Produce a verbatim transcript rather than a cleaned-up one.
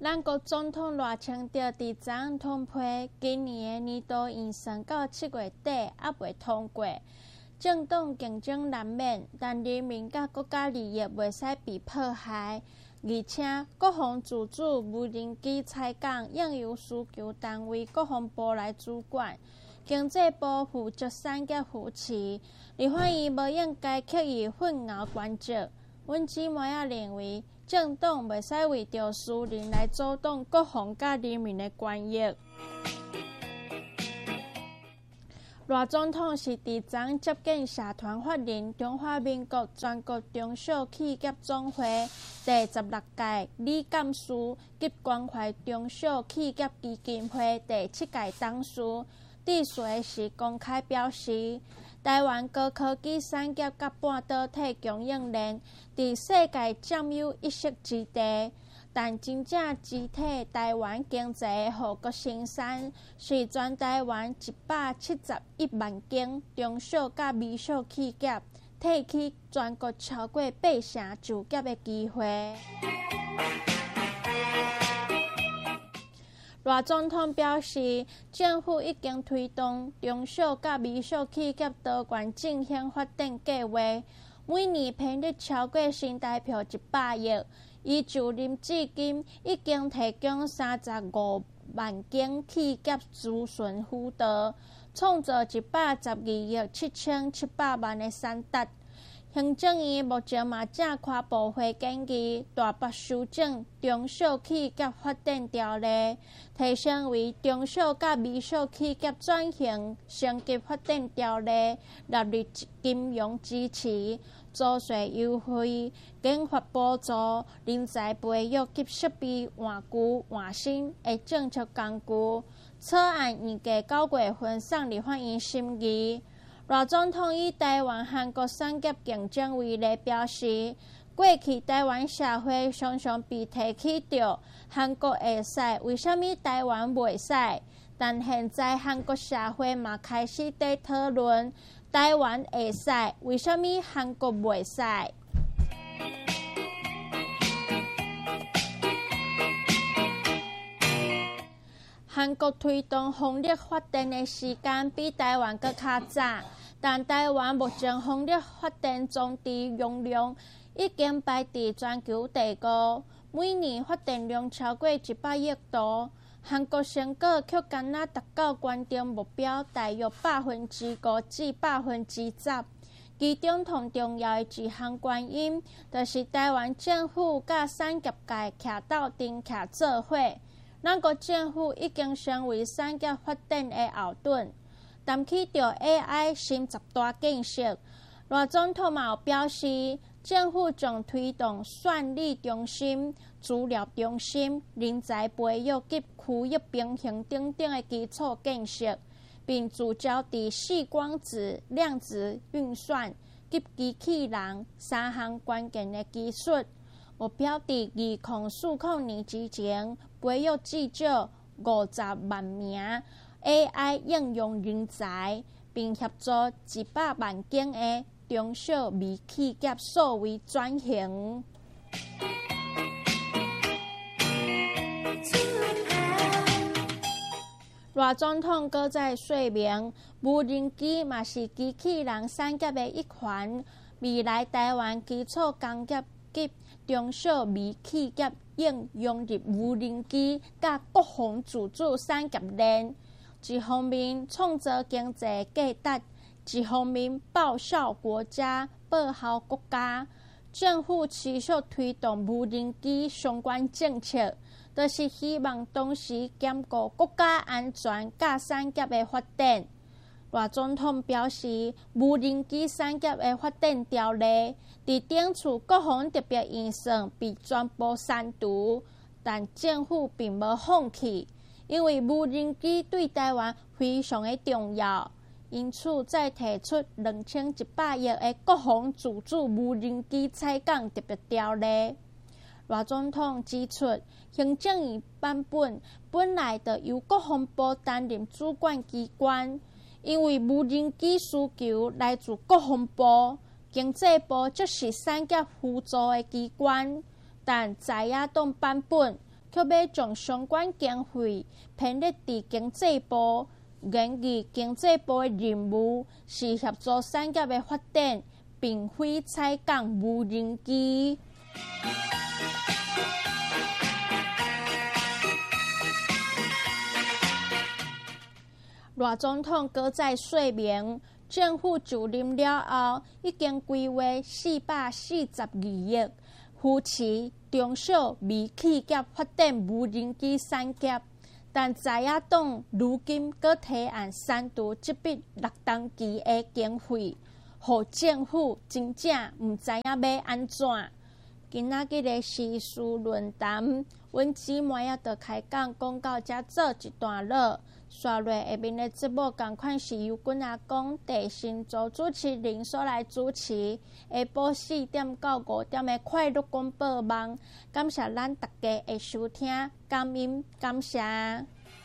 咱国总统赖清德伫昨昏通批，今年的年度预算到七月底还未通过。政党竞争难免，但人民甲国家利益袂使被迫害。而且，国防自主无人机采购应由需求单位国防部来主管，经济部负责产业扶持。立法院无应该刻意混淆关节。阮姊妹仔认为，政党袂使为着私人来阻挡国防甲人民的权益。赖总统是伫昨昏接见社团法人中华民国全国中小企业总会第十六届理监事及关怀中小企业基金会第七届董事。致辞时公开表示，台湾高科技产业甲半导体供应链伫世界占有一席之地，但真正支体台湾经济的护国神山是全台湾一百七十一万间中小甲微小企业，提起全国超过八成就业的机会。赖总统表示，政府已经推动中小甲微小企业多元振兴发展计划，每年编列超过新台币一百亿，伊就任至今已经提供三十五万间企业咨询辅导，创造一百十二亿七千七百万的产值。行政院目前嘛正跨部会建议大幅修正中小企业发展条例，提升为中小甲微小企业转型升级发展条例，纳入金融支持、租税优惠、研发补助、人才培育及设备换旧换新的政策工具。草案预计九月份送立法院审议。赖总统以台湾韩国产业竞争为例表示，过去台湾社会常常被提起着韩国会使，为什么台湾袂使？但现在韩国社会嘛开始在讨论台湾会使，为什么韩国袂使？韩国推动风力发电的时间比台湾更较早，但台湾目前风力发电装置容量已经排伫全球第五，每年发电量超过一百亿度。韩国成果却敢若达到关键目标，大约百分之五至百分之十。其中同重要的一项原因，就是台湾政府甲产业界徛斗阵徛做伙。咱国政府已经成为产业发展的后盾，谈起着 A I 新十大建设，赖总统嘛有表示，政府将推动算力中心、资料中心、人才培育及区域平衡等等的基础建设，并聚焦伫细光子、量子运算及机器人三项关键的技术。目标伫二零四零年之前，培育至少五十万名 A I 应用人才，并协助一百万间的中小微企业数位转型。赖总统阁再说明，无人机嘛是机器人产业的一环，未来台湾基础工业及中小微企业应融入无人机甲国防自主产业链，一方面创造经济价值，一方面报效国家、报效国家。政府持续推动无人机相关政策，就是希望同时兼顾国家安全甲产业的发展。赖总统表示，无人机产业的发展条例伫顶次国防特别预算被全部删除，但政府并无放弃，因为无人机对台湾非常的重要，因此再提出两千一百亿的国防自主无人机采购特别条例。赖总统指出，行政院版本本来就由国防部担任主管机关。因为无人机需求来自国防部，经济部则是产业辅助的机关，但在野党版本却要将相关经费编列伫经济部。研究经济部的任务是协助产业的发展，并非采购无人机。赖总统搁再说明，政府就任了后，已经规划四百四十二亿，扶持中小微企业发展无人机产业。但在野党如今搁提案删除这笔六档期的经费，互政府真正毋知影要安怎。今仔日的时事论坛，阮姊妹啊，就开讲讲到遮做一段落。刷落下面的节目，共款是由阮阿公地新组主持人所来主持。下晡四点到五点的快乐广播网，感谢咱大家的收听，感恩感谢。